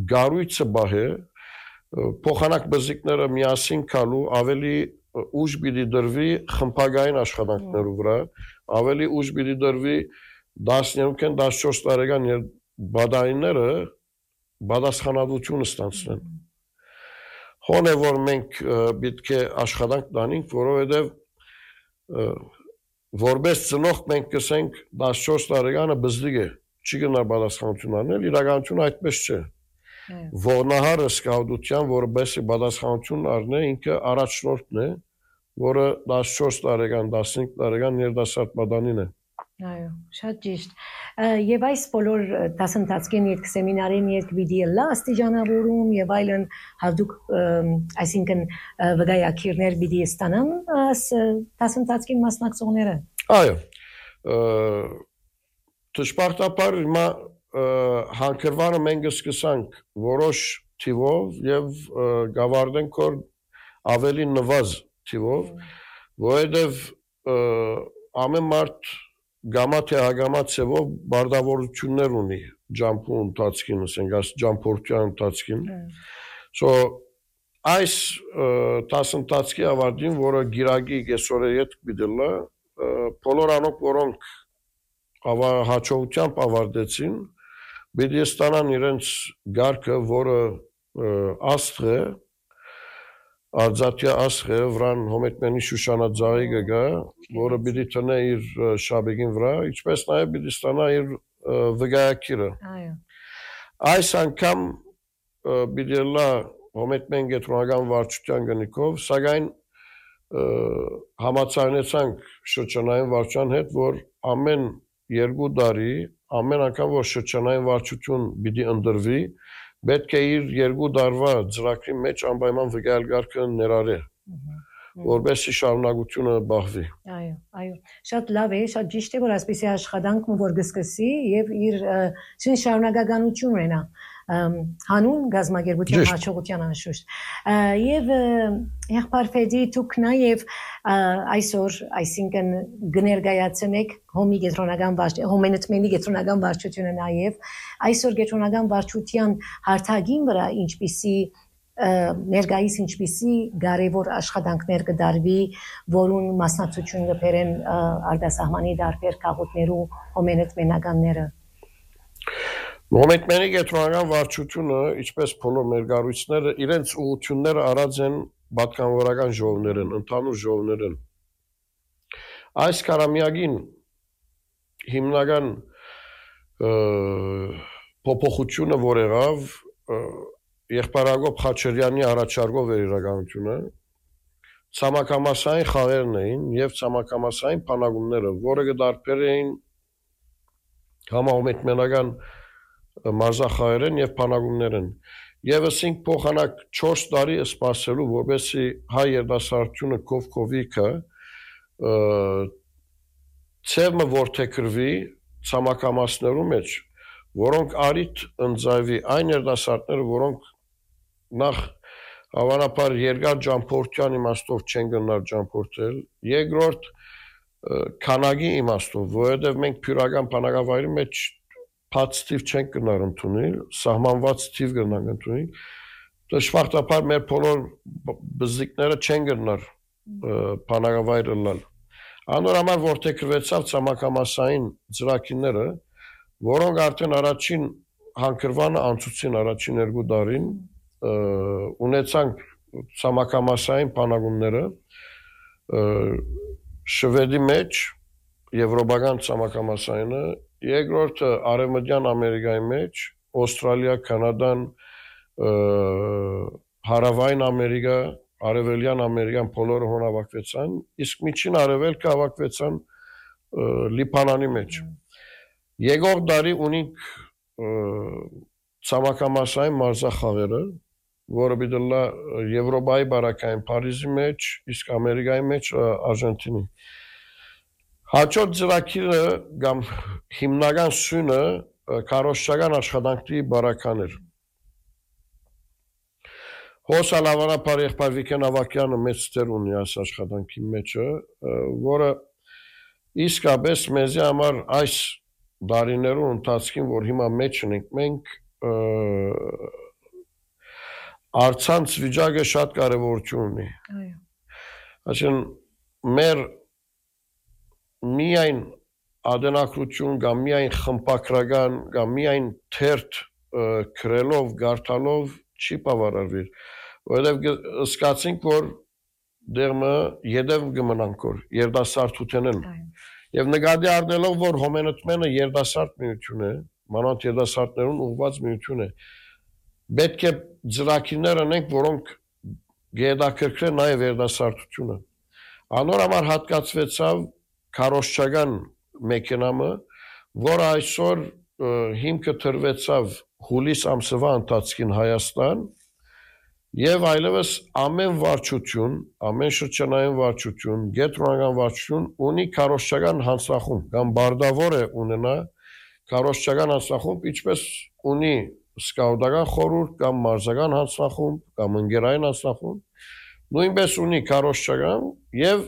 գառույցը բահե փոխանակ բզիկները միասին կալու ավելի ուժ պիտի դրվի խմբագային աշխատանքներու վրա ավելի ուժ պիտի դրվի 12-ն 14 տարեկան բադայինները բադասխանատվություն ստանցնեն հոն է որ մենք պետք է աշխատանք տանենք որովհետև որպես ծնող մենք կսենք 14 տարեկանը բզդիկ է չի գնա բադասխանություն անել իրականությունը այդպես չէ Որնահարը սկաուտության, որովհետեւ բադասխանություն առնե ինքը առաջնորդն է, որը 14 տարեկան, 15 տարեկան երիտասարդ պատանին է։ Այո, շատ ճիշտ։ Եվ այս բոլոր դասընթացքին երկ սեմինարին երկ վիդիոյը աստիճանավորում եւ այլն հadoop այսինքն վգայակիրներ վիդիո ստանան դասընթացքին մասնակցողները։ Այո։ Դժբախտաբար հիմա հանկրվանը մենք սկսանք որոշ թիվով եւ գավառդենք որ ավելի նվազ թիվով որովհետեւ ամեն մարդ գամա թե հագամա ցևով բարդավորություններ ունի ջամփու ընթացքին ասենք այս ջամփորտյան ընթացքին so այս տասնտացքի ավարտին որը գիրագի գեսորը հետ գիտելա բոլոր անոք որոնք հաջողությամբ ավարտեցին Պիտի ստանան իրենց գարկը, որը աստղ է, արձատյա աստղ է, վրան հոմետմենի շուշանաձաղի գգա, որը պիտի տնե իր շաբիգին վրա, ինչպես նաև պիտի ստանա իր վգայակիրը։ Այս անգամ պիտի լա հոմետմեն գետրոնական վարչության գնիկով, սակայն համացանեցանք շրջանային վարչության հետ, որ ամեն 2 տարի ամեն անգամ որ շրջանային վարչություն պիտի ընդրվի, պետք է իր 2 տարվա ծրագրի մեջ անպայման վկայել գարկը ներառի, որպեսզի շարունակությունը բահվի։ Այո, շատ լավ է, շատ ճիշտ է, որ այսպեսի աշխատանք որ գսկսի եւ իր շարունակականություն ունենա հանուն գազագերբության հաջողության անշուշտ եւ եղբայրփեդի դուք նաեւ այսօր այսինքն գներգայացնեք հոմի գետրոնական հոմենտմենի գետրոնական վարչությունը նաեւ այսօր գետրոնական վարչության հարթագին վրա ինչպիսի ներգայիս ինչպիսի կարևոր աշխատանքներ կդարվի որուն մասնակցություն կբերեն արտասահմանի դարբեր քաղաքներու հոմենտմենականները Հոմենտմենի գետրոնական վարչությունը, ինչպես բոլոր ներկառույցները, իրենց ուղղությունները արած են պատկանվորական ժողովներեն, ընդհանուր ժողովներեն։ Այս կարամյակին հիմնական փոփոխությունը, որ եղավ, Եղբայրագոբ Խաչատրյանի առաջարկով էր իրականությունը, ցամաքամասային խաղերն էին եւ ցամաքամասային բանակումները, որը կդարբերեին համահոմենտմենական մարզախաղերեն եւ բանակումներեն եւ ասենք փոխանակ 4 տարի սպասելու որպեսզի հայ երդասարտությունը կովկովիկը ցևը որթեքրվի ցամաքամասներու մեջ որոնք արիտ ընձայվի այն երդասարտները որոնք նախ հավանաբար երկար ջամփորտյան իմաստով չեն գնար ջամփորտել երկրորդ քանակի իմաստով որովհետեւ մենք փյուրական բանակավայրի մեջ Փած թիվ չենք գնար ընդունել, սահմանված թիվ գնանք ընդունել, դժբախտաբար մեր բոլոր բզիկները չեն գնար բանակավայրը լալ։ Անորամար որթեքրվեցավ ցամաքամասային ծրագիրները, որոնք արդեն առաջին հանգրվանը անցուցին առաջին 2 տարին, ունեցանք ցամաքամասային բանակումները շվեդի մեջ, եվրոպական ցամաքամասայինը Երկրորդը Արևմտյան Ամերիկայի մեջ, Ավստրալիա, Կանադան, Հարավային Ամերիկա, Արևելյան Ամերիկան բոլորը հավաքվեցան, իսկ միջին Արևելքը հավաքվեցան Լիբանանի մեջ։ Եկող տարի ունենք ցամաքամասային մարզախաղերը, որը պիտի լա Եվրոպայի բարակային Փարիզի մեջ, իսկ Ամերիկայի մեջ Արժենտինի։ Հաջորդ ծրագիրը կամ հիմնական սյունը քարոզչական աշխատանքի բարականեր։ Հոսալ հավանաբար եղբայր Վիկեն Ավակյանը մեծ դեր ունի այս աշխատանքի մեջը, որը իսկապես մեզի համար այս դարիներու ընթացքին, որ հիմա մեջ ենք մենք Արցանց վիճակը շատ կարևորություն ունի։ Այո։ Այսինքն մեր միայն ադենակրություն կամ միայն խմպակրական կամ միայն թերթ քրելով, գարթալով չի բավարարվի, որովհետև սկացինք, որ դերմը յետև կմնանք որ երդասարտութեն են։ Եվ նկատի առնելով, որ հոմենտմենը երդասարտ միություն է, մանավանդ երդասարտներուն ուղղված միություն է, պետք է ծրագիրներ ունենք, որոնք գեդակրկրեն նաև երդասարտությունը։ Անոր համար հատկացվեցավ քարոզչական մեքենամը, որը այսօր հիմքը տրվեցավ հուլիս ամսվա ընթացքին Հայաստան, եւ այլևս ամեն վարչություն, ամեն շրջանային վարչություն, գետրոնական վարչություն ունի քարոզչական հանձնախումբ, կամ բարդավոր է ունենա քարոզչական հանձնախումբ, ինչպես ունի սկաուտական խորհուրդ կամ մարզական հանձնախումբ կամ ընկերային հանձնախումբ, նույնպես ունի քարոզչական եւ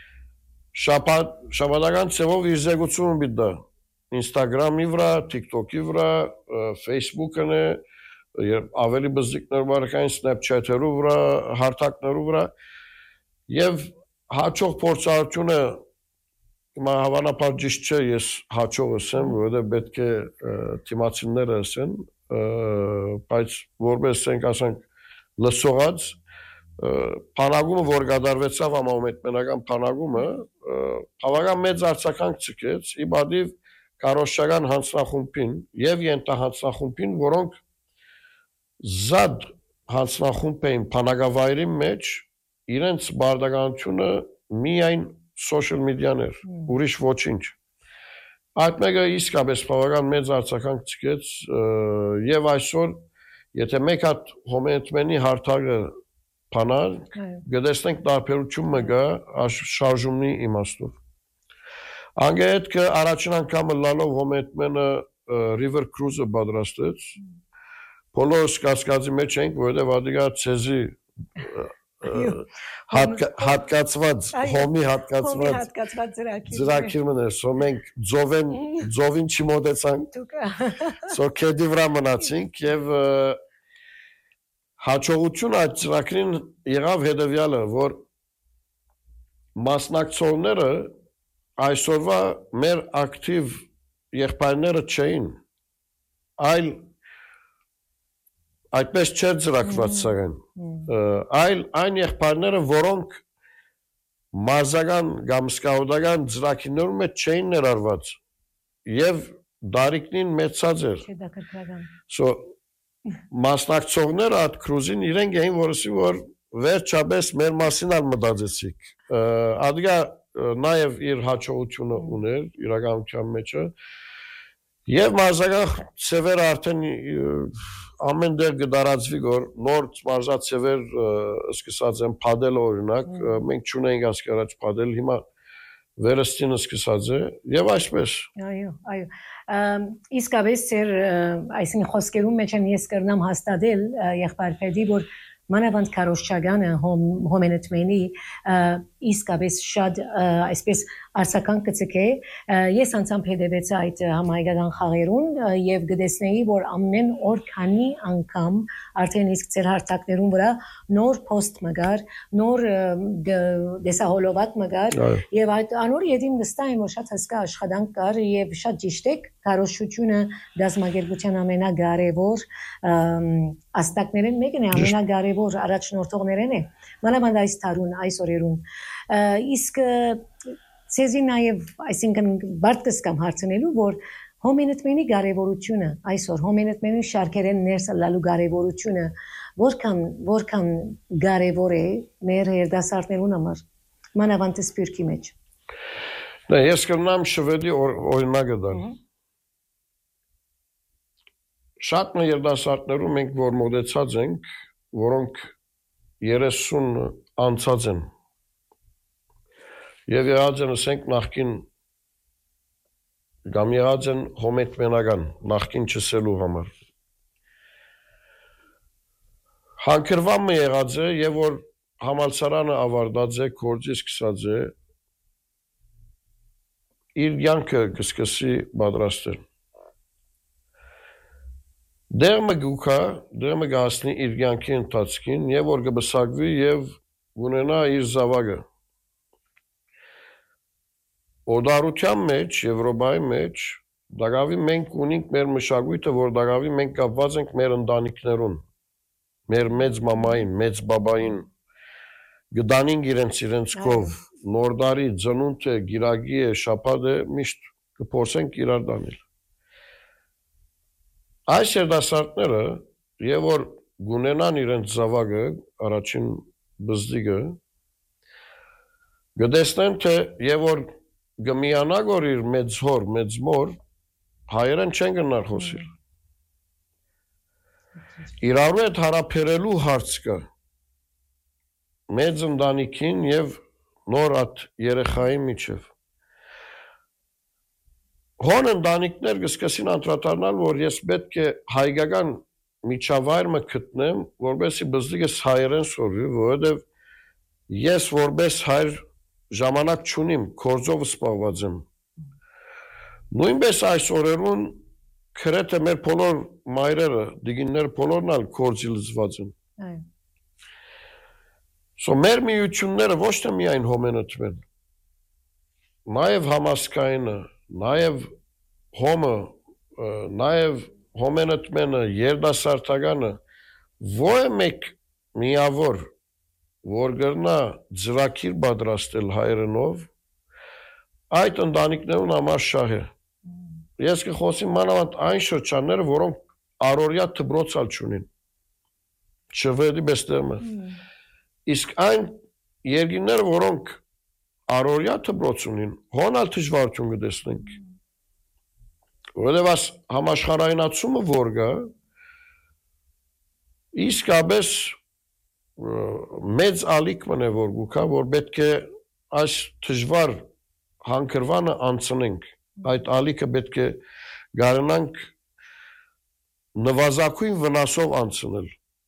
շաբաթական ծևով իր զեկուցումը բիդա Instagram-ի վրա, TikTok-ի վրա, Facebook-ն է, ավելի բզիկներ բարեկային Snapchat-երու վրա, հարթակներու վրա եւ հաջող փորձառությունը հիմա հավանաբար ճիշտ չէ, ես հաջող ասեմ, որովհետեւ պետք է թիմացիները ասեն, բայց որպես ասենք, լսողած փանագումը, որ կատարվեցավ համամետմենական փանագումը, բավական մեծ արձագանք ցկեց, ի բադիվ քարոզչական հանձնախումբին եւ ենթահանձնախումբին, որոնք զատ հանձնախումբ էին փանագավայրի մեջ, իրենց բարդականությունը միայն social media-ներ, ուրիշ ոչինչ։ Այդ մեկը իսկապես բավական մեծ արձագանք ցկեց եւ այսօր, եթե մեկ հատ հոմենտմենի հարթակը փանալ, գտեսնենք տարբերություն մը գա շարժումի իմաստով։ Անգետ կը առաջին անգամը լալով հոմենտմենը River Cruise-ը պատրաստեց, բոլորս կասկածի մեջ ենք, որովհետև ադիգա ցեզի հատկացված, հոմի հատկացված ծրագիրն էր, սո մենք ձովին չմոտեցանք, սո քեդի վրա մնացինք եւ հաջողությունը այդ ծրագրին եղավ հետեւյալը, որ մասնակցողները այսօրվա մեր ակտիվ եղբայրները չէին, այլ այդպես չէր ծրագրված սաղեն, այլ այն եղբայրները, որոնք մարզական կամ սկաուտական ծրագիրներում մեջ չէին ներառված եւ դարիքնին մեծած էր։ So մասնակցողները այդ կրուզին իրենք էին, որ վերջապես մեր մասին ալ մտածեցիք։ Ադիգա նաեւ իր հաջողությունը ուներ իրականության մեջը եւ մարզական ծևերը արդեն ամեն դեր կդարածվի, որ նոր մարզացևեր սկսած են падել օրինակ, մենք չունենք ասկարաջ падել, հիմա վերստինը սկսած է եւ այսպես։ Այո։ Իսկապես ծեր այսինքն խոսքերում մեջ ես կրնամ հաստատել եղբայր Փեդի, որ մանավանդ քարոզչականը հոմենտմենի իսկապես շատ այսպես արձագանք կցկե ես անցամ հետևեցա այդ համահայկական խաղերուն եւ գտեսնեի որ ամեն օր քանի անգամ արդեն իսկ ծեր հարթակներուն վրա նոր post մգար նոր դեսահոլովակ մգար եւ այդ անոր յետին վստահ եմ որ շատ հսկա աշխատանք կար եւ շատ ճիշտ է քարոզչությունը դասմագերբության ամենակարևոր աստակներն մեկն է ամենակարևոր առաջնորդողներն է մանավանդ այս տարուն այս օրերուն իսկ ցեզի նաև այսինքն բարդ կամ հարցնելու որ հոմենտմենի կարևորությունը այսօր հոմենտմենի շարքերեն ներս լալու կարևորությունը որքան կարևոր է մեր երդասարտներուն համար մանավանդ սպիրկի մեջ Դե ես կնամ շվեդի օրինակը տալ Շատ երդասարտներում մենք որ մոդեցած ենք որոնք 30 անցած են Եվ եղած են ասենք նախքին կամ եղած են հոմենտմենական նախքին չսելու համար Հանկրվամը եղած է եւ որ համալսարանը ավարտած է կորձի սկսած է իր յանքը կսկսի պատրաստել Դեղը գուքա, դեղը գասնի իր կյանքի ընթացքին եւ որ կբսակվի եւ ունենա իր զավակը։ Օդարության մեջ, Եվրոպայի մեջ դակավի մենք ունենք մեր մշակույթը, որ դակավի մենք կապված ենք մեր ընտանիքներուն, մեր մեծ մամային, մեծ բաբային, գտանին իրենց կով, նորդարի, ծնունդ է, գիրագի է, շապատ է, միշտ կփորձենք իրար դանել։ Այս երդասարտները, եւ որ գունենան իրենց զավակը, առաջին բզդիգը, գտեսնեն թե եւ որ գմիանա որ իր մեծ հոր, մեծ մոր, հայերեն չեն գնար խոսիլ։ Իրարու հետ հարաբերելու հարց կա մեծ ընտանիքին եւ նոր at երեխայի միջև։ Հոն ընտանիքներ կսկսին անդրադառնալ, որ ես պետք է հայկական միջավայրը գտնեմ, որովհետեւ բզդիգս հայերեն սորվի, որովհետեւ ես որպես հայր ժամանակ չունիմ, կորձով սպառված եմ։ Նույնպես այս օրերուն քրեթե մեր բոլոր մայրերը, դիգինները բոլորն ալ կորձի լծված են։ Սո մեր միությունները ոչ թե միայն հոմենտմեն, նաև համասկայինը, նաև հոմը, նաև հոմենտմենը, երդասարտականը, ո՞ր մեկ միավոր, որ գրնա ձրակիր պատրաստել հայերենով, այդ ընտանիքներուն համար շահ է։ Ես կխոսեմ մանավանդ այն շրջանները, որոնք առօրյա դպրոցալ չունին։ Շվեդի բեստերմը։ Իսկ այն երկիները, որոնք առօրյա դպրոց ունին, հոնալ դժվարություն կտեսնենք։ Որովհետև այս համաշխարհայնացումը որ կա, իսկապես մեծ ալիքն է որ գուքա, որ պետք է այս դժվար հանգրվանը անցնենք։ Այդ ալիքը պետք է գարնանք նվազագույն վնասով անցնել։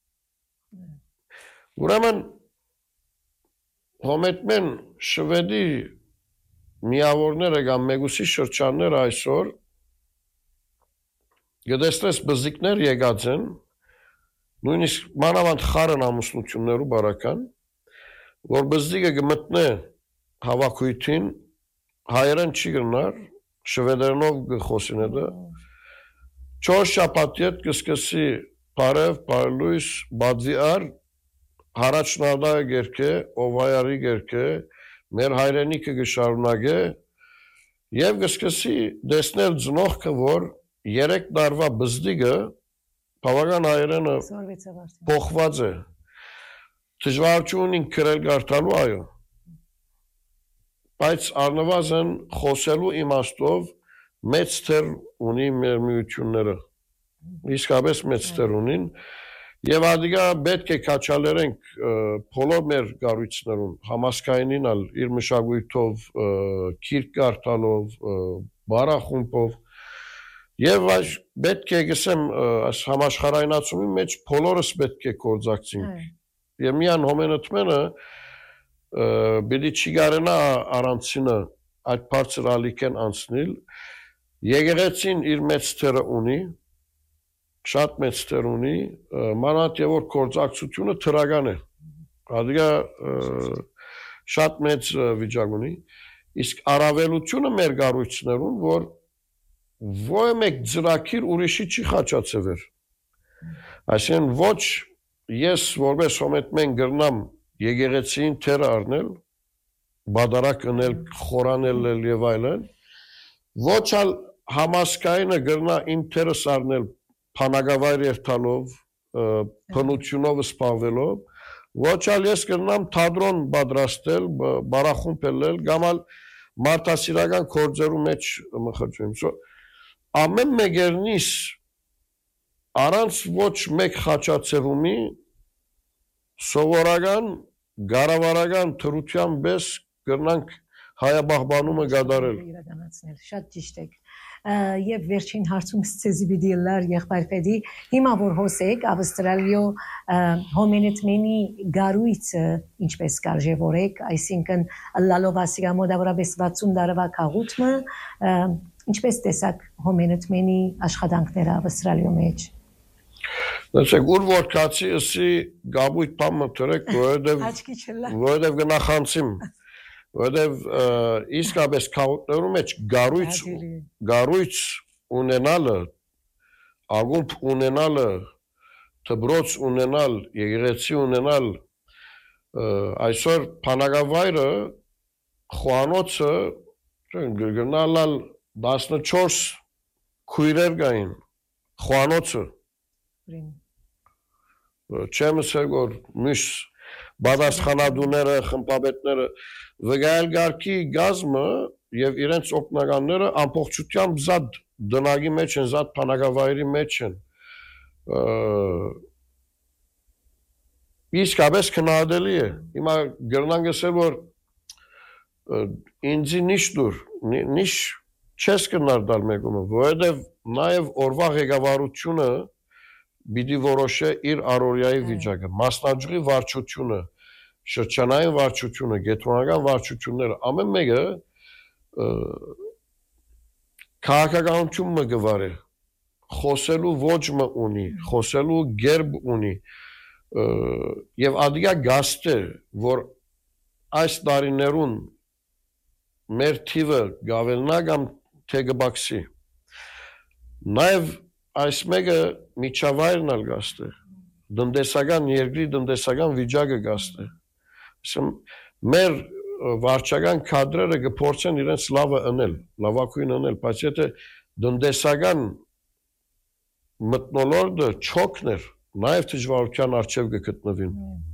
Ուրեմն հոմետմեն շվեդի միավորները կամ մեգուսի շրջանները այսօր գտեսնես բզիկներ եկած են, նույնիսկ մանավանդ խարն ամուսնություններու բարական, որ բզիկը գմտնե հավաքույթին հայերեն չի գնար, շվեդերենով գխոսին է դա, 4 շաբաթ ետ կսկսի բարև, բարելույս, բադվի ար, հարաճնադայ գերքե, օվայարի գերքե, մեր հայրենիքը գշարունակե, եւ կսկսի դեսնել ծնողքը, որ 3 տարվա բզդիգը բավական հայերենը փոխված է, դժվարություն քրել գարտալու այո, բայց առնվազն խոսելու իմաստով մեծ թեր ունի մեր միությունները, իսկապես մեծ թեր ունին, եւ ադիգա պետք է քաչալերենք բոլոր մեր գառույցներուն, համասկայինին ալ իր մշակույթով, քիրք գարտալով, բարախումբով, եւ այս պետք է գսեմ այս համաշխարհայնացումի մեջ բոլորս պետք է կորձակցենք։ Եվ միան հոմենտմենը բիդի չգարենա առանցինը այդ բարձր ալիքեն անցնել, եկեղեցին իր մեծ թերը ունի, շատ մեծ թեր ունի, մանավանդ եւ որ կորձակցությունը թրական է, ադիգա շատ մեծ վիճակ ունի, իսկ առավելությունը մեր գառույցներուն, որ ոչ մեկ ծրագիր ուրիշի չի խաչացեվեր։ Այսինքն ոչ ես որպես հոմետմեն գրնամ եկեղեցին թերը առնել, բադարակ ընել, խորանել եւ այլն, ոչ ալ համասկայինը գրնա իմ թերս առնել փանագավայր երթալով, փնությունով սպառվելով, ոչ ալ ես գրնամ թատրոն պատրաստել, բարախումբ ելնել, կամ ալ մարդասիրական կորձերու մեջ մխրճում։ Ամեն մեկերնից առանց ոչ մեկ խաչացեվումի սովորական, գարավարական թրության պես գրնանք հայաբաղբանումը գադարել։ Շատ ճիշտ եք։ Եվ վերջին հարցում ցեզի բիդիլար եղբայրպետի հիմա որ հոսեք ավստրալիո հոմենետմենի գարույցը ինչպես կարժևորեք, այսինքն լալով ասիգամոդավորապես 60 տարվա քաղուտը ինչպես տեսակ հոմենետմենի աշխատանքները ավստրալիո մեջ։ Դասեք ուր որ կացի ասի գաբույտ բամը թրեք, Աչքի չլա։ որովհետև գնախանցիմ, որովհետև իսկապես քաղաքներում մեջ գառույց ունենալը, ագումբ ունենալը, դբրոց ունենալ, եկեղեցի ունենալ, այսօր բանակավայրը խոհանոցը գնալալ 14 քույրեր կային խոհանոցը չեմ ասել որ մյուս բադասխանադուները, խմբապետները վգայել գարկի գազմը եւ իրենց օգնականները ամբողջությամբ զատ դնագի մեջ են, զատ բանակավայրի մեջ են իսկապես քննադելի է հիմա գրնանք ասել որ ինձի նիշ դուր նիշ չես կնարդալ մեկումը որովհետեւ նաեւ օրվա ղեկավարությունը Բիդի որոշե իր առօրյայի վիճակը, մասնաճյուղի վարչությունը, շրջանային վարչությունը, գետրոնական վարչությունները, ամեն մեկը քաղաքականությունը գվարե, խոսելու ոճը ունի, խոսելու գերբ ունի, եւ ադիգա գաստ է, որ այս տարիներուն մեր թիվը գավելնա կամ թե գբաքսի, նաեւ այս մեկը միջավայրն ալ գաստ է, դնդեսական երկրի դնդեսական վիճակը գաստ է, մեր վարչական կադրերը կփորձեն իրենց լավը ընել, լավակույն ընել, բայց եթե դնդեսական մտնոլորտը չոքներ, նաև դժվարության առջև կգտնվին։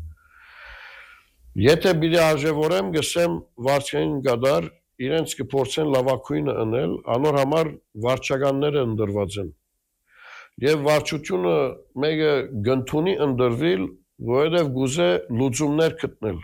Եթե պիտի արժևորեմ, գսեմ վարչային գադար, իրենց կփորձեն լավակույնը ընել, անոր համար վարչականները ընդրված են։ Եվ վարչությունը մեկը գնդունի ընդրվել, որովհետև գուզե լուծումներ գտնել։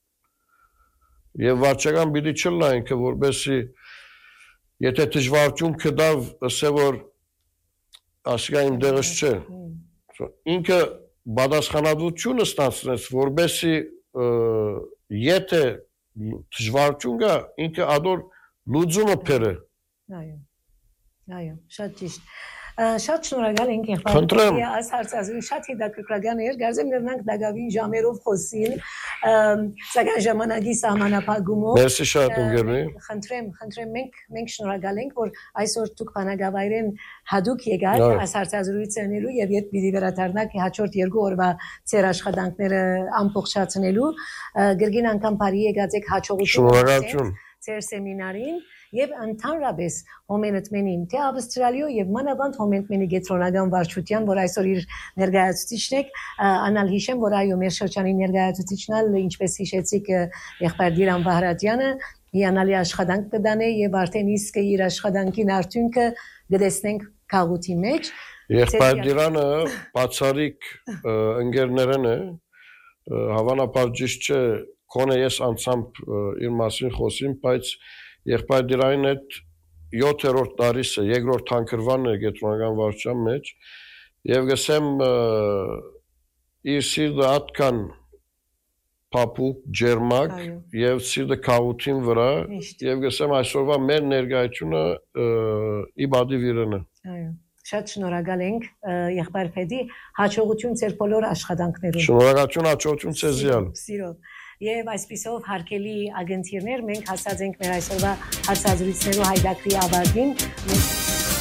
Եվ վարչական պիտի չլա ինքը, որպեսզի եթե դժվարություն կդավ, ասե որ ասիկա իմ դեղս չէ։ Ինքը բադասխանատվությունը ստացնեց, որպեսզի եթե դժվարություն կա, ինքը ադոր լուծումը բերե։ Այո, շատ ճիշտ։ Շատ շնորհակալ ենք եղբայրի այս հարցազրույցը շատ հետաքրքրական էր, կարծեմ կգնանք դակավին ժամերով խոսին, սակայն ժամանակի սահմանափակումով։ Մերսի շատ ընկերներ։ Խնդրեմ մենք շնորհակալ ենք, որ այսօր դուք բանակավայրեն հadouk եկաք այս հարցազրույցը անելու եւ երբ պիտի վերադառնաք հաջորդ 2 օրվա ծեր աշխատանքները ամբողջացնելու, գրգին անգամ բարի եկած եք հաջողություն ծեր սեմինարին եւ ընդհանրապես հոմենտմենին թե ավստրալիո եւ մանավանդ հոմենտմենի գետրոնական վարչության որ այսօր իր ներկայացուցիչն եք անալ հիշեմ որ այո մեր շրջանի ներկայացուցիչն ալ ինչպես հիշեցիք եղբայր Դիրան Վահրատյանը հիանալի աշխատանք կդանե եւ արդեն իսկ իր աշխատանքին արդյունքը կտեսնենք քաղուտի մեջ եղբայր Դիրանը բացարիք ընկերներն է հավանաբար ճիշտ չէ կոնե ես անցամբ իր մասին խոսիմ բայց եղբայր Դիրանին հետ 7-րդ տարիսը, երկրորդ թանկրվանն է գետրոնական վարչության մեջ եւ գսեմ իր սիրտը ատկան փափուկ, ջերմակ եւ սիրտը քաղուտին վրա եւ գսեմ այսօրվա մեր ներկայությունը իբադի վիրենը։ Այո, շատ շնորհակալ ենք եղբայր Փեդի, հաջողություն ձեր բոլոր աշխատանքներում։ Շնորհակալություն, հաջողություն ձեզ։ Սիրով։ Եվ այսպիսով հարկելի ագենտիրներ մենք հասած ենք մեր այսօրվա հարցազրույցներու հայդակրի ավարտին